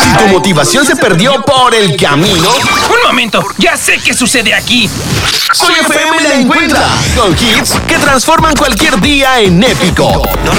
Si tu motivación se perdió por el camino, ¡Un momento! ¡Ya sé qué sucede aquí! Soy FM la encuentra con hits que transforman cualquier día en épico. No